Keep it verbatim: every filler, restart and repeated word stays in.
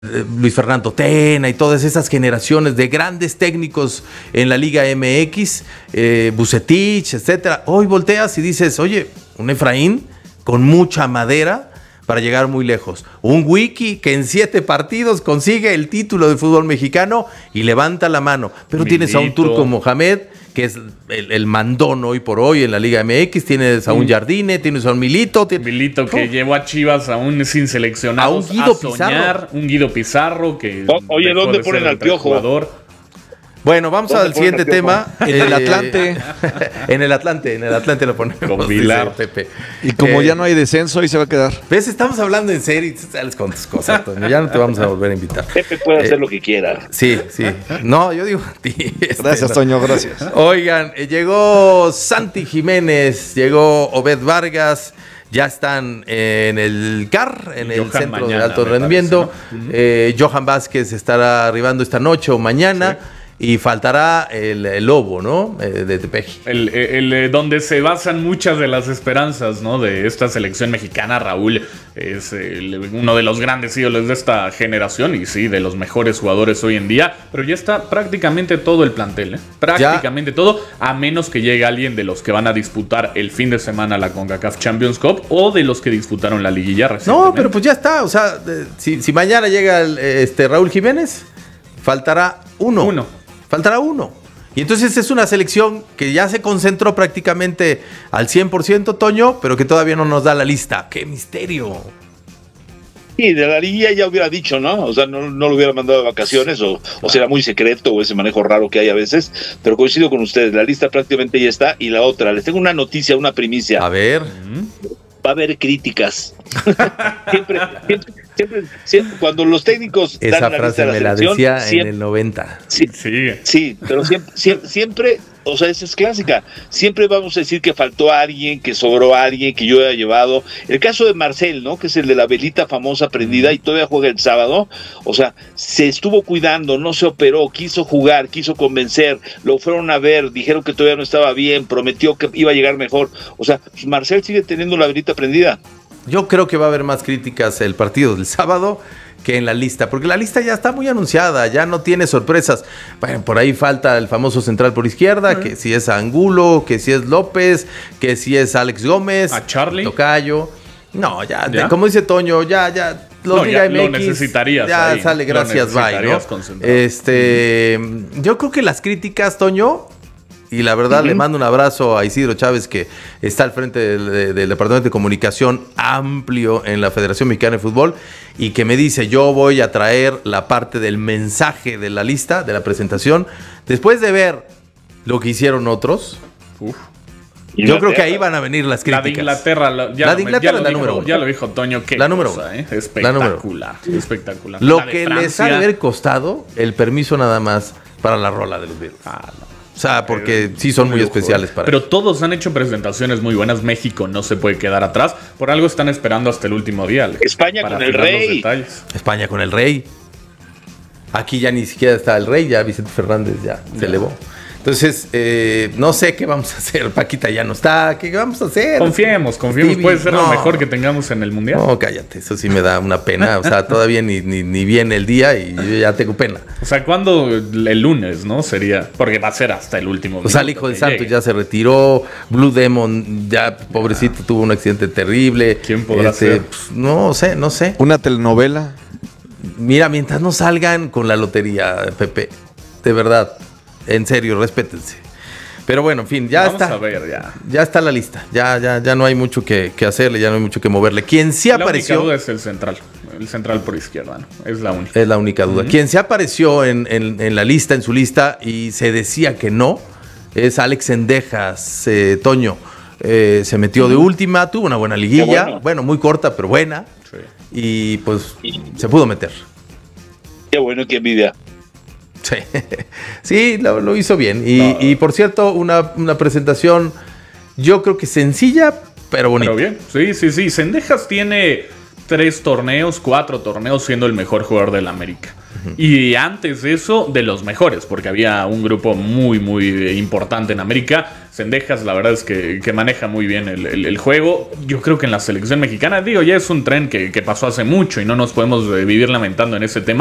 Luis Fernando Tena y todas esas generaciones de grandes técnicos en la Liga M X, eh, Vucetich, etcétera. Hoy volteas y dices, oye, un Efraín con mucha madera para llegar muy lejos. Un Wiki que en siete partidos consigue el título de fútbol mexicano y levanta la mano. Pero Milito. Tienes a un Turco Mohamed, que es el, el mandón hoy por hoy en la Liga M X. Tienes a un Jardine, tienes a un Milito. Tienes... Milito que oh. llevó a Chivas aún sin seleccionados a un Guido a soñar. Pizarro. Un Guido Pizarro que... O, oye, ¿dónde ponen al Piojo? Jugador. Bueno, vamos al siguiente tema. En el Atlante. en el Atlante, en el Atlante lo ponemos. Con Pilar. Pepe. Y como eh, ya no hay descenso, ahí se va a quedar. ¿Ves? Estamos hablando en serio y sales con tus cosas, Toño. Ya no te vamos a volver a invitar. Pepe puede eh, hacer lo que quiera. Sí, sí. No, yo digo a ti. Este, gracias, Toño, gracias. Oigan, eh, llegó Santi Jiménez, llegó Obed Vargas. Ya están en el C A R, en el Johan Centro mañana, de Alto Rendimiento. ¿No? Uh-huh. eh, Johan Vázquez estará arribando esta noche o mañana. Sí. Y faltará el, el Lobo, ¿no? Eh, de Tepeji. El, el, el, donde se basan muchas de las esperanzas, ¿no? De esta selección mexicana. Raúl es el, uno de los grandes ídolos de esta generación y sí, de los mejores jugadores hoy en día. Pero ya está prácticamente todo el plantel, ¿eh? Prácticamente ya. todo, a menos que llegue alguien de los que van a disputar el fin de semana la CONCACAF Champions Cup o de los que disputaron la liguilla recientemente. No, pero pues ya está. O sea, si, si mañana llega el, este Raúl Jiménez, faltará uno. Uno. Faltará uno. Y entonces es una selección que ya se concentró prácticamente al cien por ciento, Toño, pero que todavía no nos da la lista. ¡Qué misterio! Sí, de la liguilla ya hubiera dicho, ¿no? O sea, no, no lo hubiera mandado de vacaciones o, o será muy secreto o ese manejo raro que hay a veces. Pero coincido con ustedes, la lista prácticamente ya está. Y la otra, les tengo una noticia, una primicia. A ver. Va a haber críticas. siempre, siempre, siempre, siempre, cuando los técnicos esa dan la frase lista de la me selección, la decía siempre, en el noventa. Sí, sí, sí pero siempre, siempre, siempre, o sea, esa es clásica. Siempre vamos a decir que faltó alguien, que sobró alguien, que yo haya llevado. El caso de Marcel, ¿no? Que es el de la velita famosa prendida y todavía juega el sábado. O sea, se estuvo cuidando, no se operó, quiso jugar, quiso convencer, lo fueron a ver, dijeron que todavía no estaba bien, prometió que iba a llegar mejor. O sea, pues Marcel sigue teniendo la velita prendida. Yo creo que va a haber más críticas el partido del sábado que en la lista, porque la lista ya está muy anunciada, ya no tiene sorpresas. Bueno, por ahí falta el famoso central por izquierda, uh-huh. que si es Angulo, que si es López, que si es Alex Gómez, a Charlie, Tocayo. No, ya, ¿Ya? De, como dice Toño, ya, ya. Los no, Liga ya, M X, lo necesitarías ya ahí, sale, gracias, bye, ¿no? Este, uh-huh. Yo creo que las críticas, Toño, y la verdad uh-huh. le mando un abrazo a Isidro Chávez, que está al frente del, del, del Departamento de Comunicación amplio en la Federación Mexicana de Fútbol, y que me dice, yo voy a traer la parte del mensaje de la lista, de la presentación, después de ver lo que hicieron otros. Uf. Yo creo que ahí van a venir las críticas. La de Inglaterra, ya, la de Inglaterra ya es la dijo, número uno. Ya lo dijo Toño, qué la número cosa, uno. ¿eh? Espectacular, espectacular. Lo que Francia, les ha de haber costado el permiso nada más para la rola de los Beatles. Ah, no. O sea, porque eh, sí son muy lujo, especiales para Pero eso. Todos han hecho presentaciones muy buenas. México no se puede quedar atrás. Por algo están esperando hasta el último día, Alex, España con el Rey. España con el Rey. Aquí ya ni siquiera está el Rey, ya Vicente Fernández ya, ya. se elevó. Entonces, eh, no sé qué vamos a hacer. Paquita ya no está. ¿Qué vamos a hacer? Confiemos, confiemos. Puede ser no. lo mejor que tengamos en el Mundial. No, cállate. Eso sí me da una pena. O sea, todavía ni, ni, ni viene el día y yo ya tengo pena. O sea, ¿cuándo? El lunes, ¿no? Sería. Porque va a ser hasta el último. O sea, el Hijo de Santos ya se retiró. Blue Demon ya, pobrecito, ah. tuvo un accidente terrible. ¿Quién podrá este, ser? Pues, no sé, no sé. ¿Una telenovela? Mira, mientras no salgan con la lotería, Pepe. De verdad. En serio, respétense. Pero bueno, en fin, ya Vamos está. A ver, ya. ya está la lista. Ya, ya, ya no hay mucho que, que hacerle, ya no hay mucho que moverle. Quien sí la apareció. La única duda es el central. El central por izquierda, ¿no? Es la única. Es la única duda. Uh-huh. Quien sí apareció en, en, en la lista, en su lista, y se decía que no, es Alex Sendejas, eh, Toño. Eh, se metió uh-huh. de última, tuvo una buena liguilla. Bueno. bueno, muy corta, pero buena. Sí. Y pues sí. se pudo meter. Qué bueno, qué envidia. Sí, sí lo, lo hizo bien. Y, no. y por cierto, una, una presentación, yo creo que sencilla, pero bonita. Pero bien, sí, sí, sí. Sendejas tiene tres torneos, cuatro torneos siendo el mejor jugador del América. Uh-huh. Y antes de eso, de los mejores, porque había un grupo muy, muy importante en América. Cendejas, la verdad es que, que maneja muy bien el, el, el juego. Yo creo que en la selección mexicana, digo, ya es un tren que, que pasó hace mucho y no nos podemos vivir lamentando en ese tema.